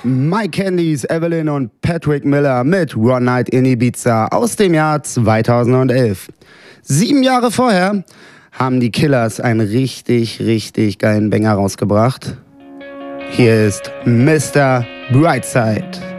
Mike Candies, Evelyn und Patrick Miller mit One Night in Ibiza aus dem Jahr 2011. 7 Jahre vorher haben die Killers einen richtig geilen Banger rausgebracht. Hier ist Mr. Brightside.